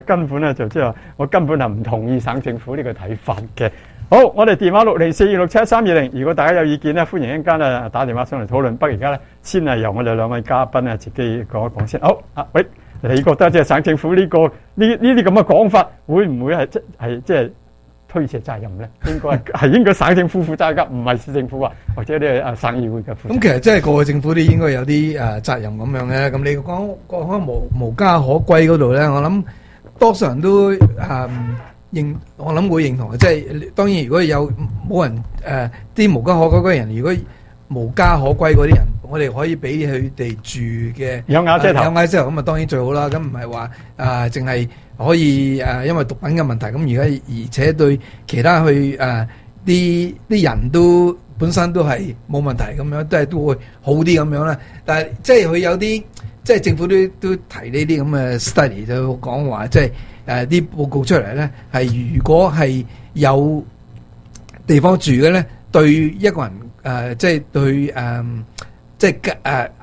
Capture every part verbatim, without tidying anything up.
根本咧就即係話我根本係唔同意省政府呢個睇法嘅。好，我哋電話六零四二六七三二零，如果大家有意見咧，歡迎一陣間咧打電話上嚟討論。不過而家咧，先係由我哋兩位嘉賓咧自己講一講先。好，啊喂，你覺得即係省政府呢、這個呢呢啲咁嘅講法，會唔會係即係即係推卸責任咧？應該係係應該省政府負責㗎，唔係市政府啊，或者啲啊省議會嘅負責。 咁其實真係個個政府都應該有啲誒、呃、責任咁樣嘅。咁你講講無無家可歸嗰度咧，我諗多數人都誒。呃認我諗會認同嘅，即係當然如果有冇人誒啲、呃、無家可歸嘅人，如果無家可歸嗰啲人，我哋可以俾佢哋住嘅有瓦遮頭， 有瓦遮頭咁啊，當然最好啦。咁唔係話誒淨係可以誒、呃，因為毒品嘅問題，咁而家而且對其他去誒啲啲人都本身都係冇問題咁樣，都係都會好啲咁樣啦。但係即係佢有啲即係政府都都提呢啲咁嘅 study 就講話即係。誒啲、呃、報告出嚟咧，係如果係有地方住嘅咧，對一個人誒、呃，即係對誒、呃，即係誒、呃、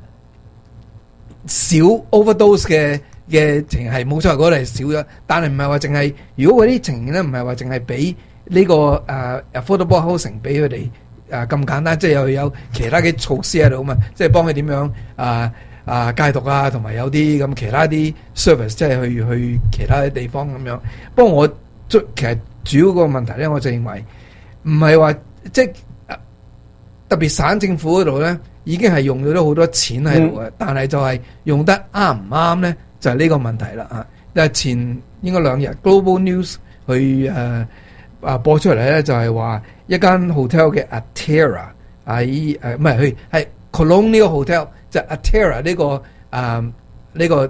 少 overdose 嘅嘅情係冇錯，嗰度係少咗，但係唔係話淨係，如果嗰啲情形咧，唔係話淨係俾呢個誒、呃、affordable housing 俾佢哋誒咁簡單，即係又有其他嘅措施喺度啊嘛，即係幫佢點樣啊？呃啊戒毒啊，同埋有啲咁其他啲 service， 即係去去其他啲地方咁樣。不過我最其實主要個問題咧，我就認為唔係話即係特別省政府嗰度咧，已經係用咗好多錢喺度嘅，嗯、但係就係用得啱唔啱咧，就係、是、呢個問題啦啊！但係前應該兩日 Global News 去誒啊、呃、播出嚟咧，就係、是、話一間 hotel 嘅 Atera 喺誒唔係佢係 Colonial Hotel。就 Atera 呢個啊呢個誒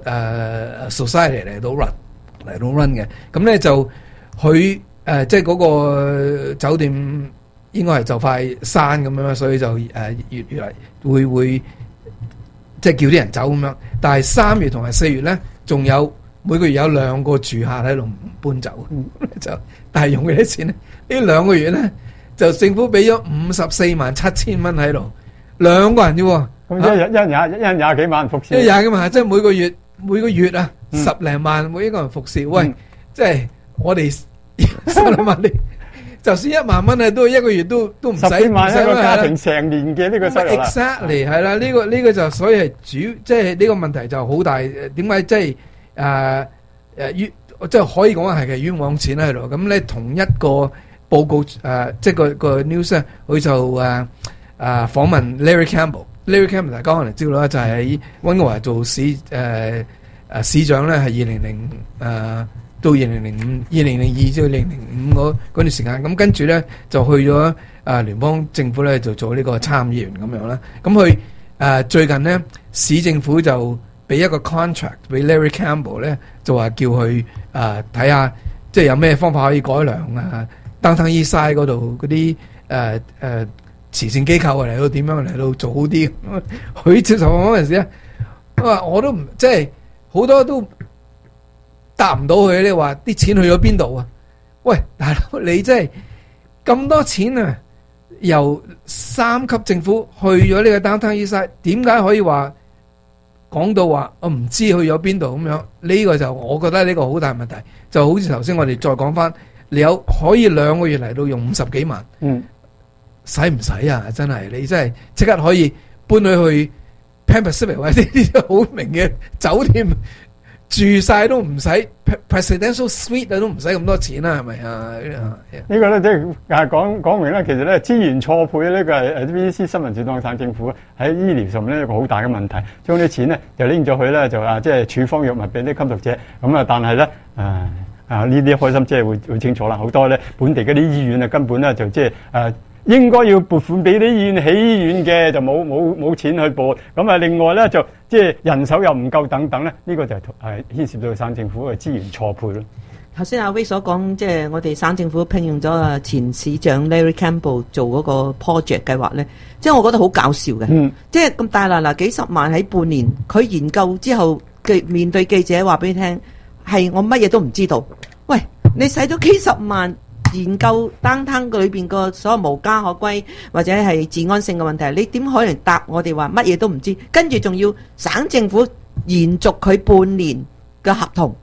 society 嚟到 run 嚟到 run 嘅，咁咧就佢誒即係嗰個酒店應該係就快閂咁樣，所以就誒越越嚟會會即係叫啲人走咁樣。但係三月同埋四月咧，仲有每個月有兩個住客喺度唔搬走，就但係用幾多錢咧？呢兩個月咧就政府俾咗五十四萬七千蚊喺度，兩個人啫喎。 咁一日一日一日廿幾萬服侍， 一廿幾萬，即係每個月每個月啊，嗯、十零萬每一個人服侍。喂，嗯、即係我哋十零萬，你就算一萬蚊啊，都一個月都都唔使。十幾萬一個家庭成年嘅呢個收入啦。Exactly 係啦，呢、這個呢、這個就所以係主，即係呢個問題就好大。點解即係誒誒冤，即係可以講係嘅冤枉錢喺度。咁咧同一個報告誒、呃，即係個個 news 咧，佢就誒誒訪問 Larry Campbell。Larry Campbell 大家可能知道啦，就係喺溫哥華做市誒誒、呃、市長咧，係二零零誒到二零零五、二零零二至二零零五嗰嗰段時間。咁跟住咧就去咗誒聯邦政府咧，就做呢個參議員咁樣啦。咁佢誒最近咧市政府就俾一個 contract 俾 Larry Campbell 咧，就話叫佢誒睇下，即係有咩方法可以改良啊 Downtown Eastside 嗰度嗰啲誒誒。慈善機構嚟到點樣嚟到做好啲？佢接受嗰陣時咧，我話我都唔即係好多都答唔到佢。你話啲錢去咗邊度啊？喂，大佬你真係咁多錢啊！由三級政府去咗呢個 Downtown Eastside，點解可以話講到話我唔知去咗邊度咁樣？呢個就我覺得呢個好大問題。就好似頭先我哋再講翻，你有可以兩個月嚟到用五十幾萬，嗯。使唔使啊？真係你真係即刻可以搬佢去 Pan Pacific 或者啲好名嘅酒店住晒都唔使 Presidential Suite 啊，都唔使咁多錢啦，係咪啊？ 呢個咧即係講講明咧，其實咧資源錯配呢個係誒 B C 新聞處當省政府喺醫療上面咧一個好大嘅問題，將啲錢咧就拎咗去咧就話即係處方藥物俾啲吸毒者咁啊，但係咧誒啊呢啲開心即係會會清楚啦，好多咧本地嗰啲醫院啊根本咧就即係誒。應該要撥款俾啲醫院起醫院嘅，就冇冇冇錢去撥。咁啊，另外咧就即係人手又唔夠等等咧，呢、這個就係係牽涉到省政府嘅資源錯配咯。 頭先阿威所講，即係我哋省政府聘用咗啊前市長 Larry Campbell 做嗰個 project 計劃咧，即係我覺得好搞笑嘅。嗯，即係咁大嗱嗱幾十萬喺半年，佢研究之後嘅面對記者話俾你聽，係我乜嘢都唔知道。喂，你使咗幾十萬？研究 downtown 裏邊個所謂無家可歸或者係治安性嘅問題，你點可能答我哋話乜嘢都唔知？跟住仲要省政府延續佢半年嘅合同，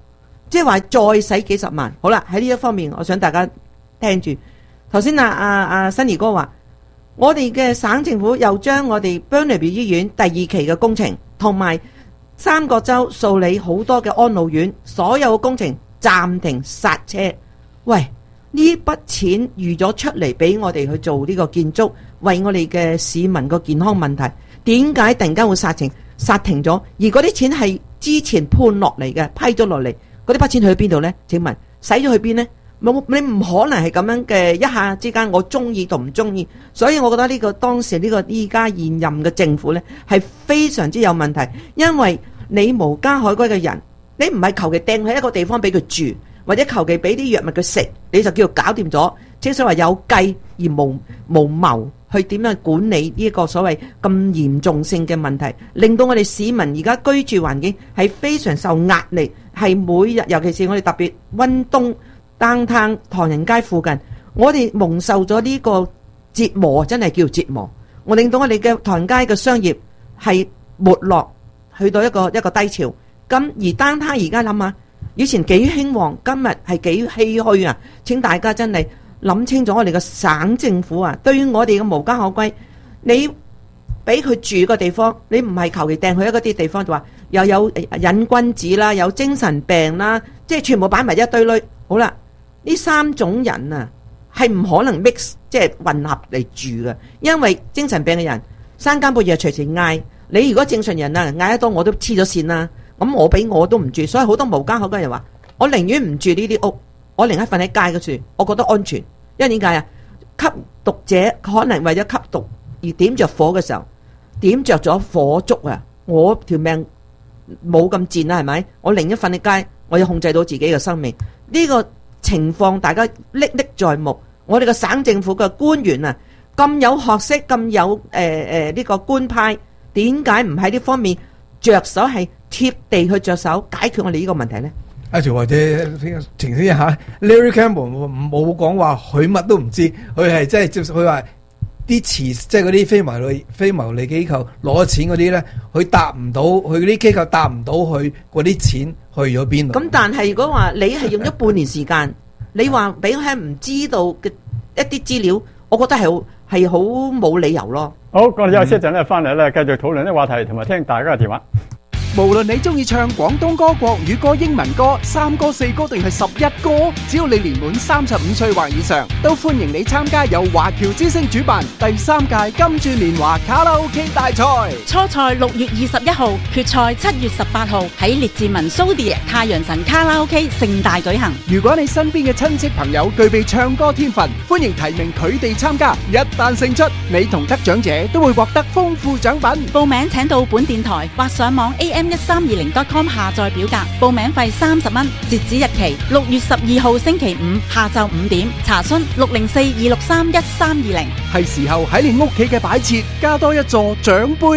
即係話再使幾十萬。好啦，喺呢一方面，我想大家聽住。頭先啊啊啊新兒哥話，我哋嘅省政府又將我哋 Burnaby 醫院第二期嘅工程，同埋三角洲素里好多嘅安老院，所有嘅工程暫停剎車。喂，呢筆錢預咗出嚟俾我哋去做呢個建築，為我哋嘅市民個健康問題，點解突然間會剎停剎停咗？而嗰啲錢係之前判落嚟嘅，批咗落嚟，嗰啲筆錢去邊度呢？請問使咗去邊呢？冇，你唔可能係咁樣嘅一下之間，我中意同唔中意。所以我覺得呢個當時呢個依家現任嘅政府呢，係非常之有問題，因為你無家可歸嘅人，你唔係求其掟喺一個地方俾佢住，或者求其俾啲藥物佢食，你就叫做搞掂咗。即係所謂有計而無無謀去點樣管理呢一個所謂咁嚴重性嘅問題，令到我哋市民而家居住環境係非常受壓力，係每日尤其是我哋特別溫東downtown唐人街附近，我哋蒙受咗呢個折磨，真係叫折磨。我令到我哋嘅唐人街嘅商業係沒落，去到一個一個低潮。咁而 downtown 而家諗下，以前幾興旺，今日係幾唏噓啊！請大家真係諗清楚，我哋嘅省政府啊，對於我哋嘅無家可歸，你俾佢住個地方，你唔係求其掟去一個啲地方，就話又有癮君子啦，有精神病啦，即係全部擺埋一堆堆。好啦，呢三種人啊，係唔可能 mix 即係混合嚟住嘅，因為精神病嘅人三更半夜隨時嗌，你如果正常人啊嗌得多，我都黐咗線啦。咁我俾我都唔住，所以好多無家可歸人話，我寧願唔住呢啲屋，我寧願瞓喺街嗰處，我覺得安全。因為點解啊？吸毒者可能為咗吸毒而點着火嘅時候，點着咗火燭啊！我條命冇咁賤啦，係咪？我寧願瞓喺街，我要控制到自己嘅生命。呢個情況大家歷歷在目。我哋嘅省政府嘅官員啊，咁有學識，咁有誒誒呢個官派，點解唔喺呢方面着手係貼地去着手解決我哋呢個問題呢？ 阿條或者澄清一下 ，Larry Campbell 冇講話佢乜都唔知，佢係即係接佢話啲慈即係嗰啲非牟利非牟利機構攞錢嗰啲咧，佢答唔到，佢嗰啲機構答唔到佢嗰啲錢去咗邊度。 咁但係如果話你係用咗半年時間，你話俾我係唔知道嘅一啲資料，我覺得係係好冇理由咯。 好，我哋休息一陣咧，翻嚟咧繼續討論啲話題，同埋聽大家嘅電話。 無論你中意唱廣東歌、國語歌、英文歌、三歌、四歌定係十一歌，只要你年滿三十五歲或以上，都歡迎你參加由華僑之聲主辦第三屆金鑽年華卡拉 OK 大賽。 初賽六月二十一號，決賽七月十八號喺列治文蘇迪太陽神卡拉 OK 盛大舉行。 如果你身邊嘅親戚朋友具備唱歌天分，歡迎提名佢哋參加。一旦勝出，你同得獎者都會獲得豐富獎品。 報名請到本電台或上網 A M 一三二零 dot com 下載表格，報名費三十蚊，截止日期六月十二號星期五下晝五點。查詢六零四二六三一三二零。 係時候喺你屋企嘅擺設加多一座獎杯。